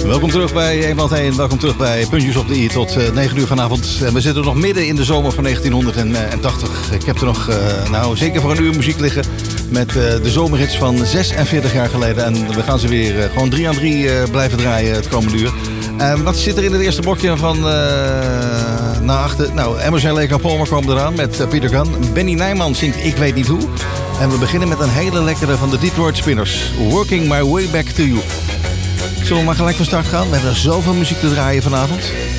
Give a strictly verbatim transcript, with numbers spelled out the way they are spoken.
Welkom terug bij Eenmaal één. Welkom terug bij Puntjes op de i tot uh, negen uur vanavond. En we zitten nog midden in de zomer van negentienhonderdtachtig. Ik heb er nog, uh, nou zeker voor een uur muziek liggen met uh, de zomerhits van zesenveertig jaar geleden. En we gaan ze weer uh, gewoon drie aan drie uh, blijven draaien het komende uur. Uh, wat zit er in het eerste blokje van uh, naar achter? Nou, Emerson, Lake and Palmer kwam eraan met uh, Peter Gunn. Benny Nijman zingt Ik weet niet hoe. En we beginnen met een hele lekkere van de Detroit Spinners. Working my way back to you. Zullen we maar gelijk van start gaan? We hebben er zoveel muziek te draaien vanavond.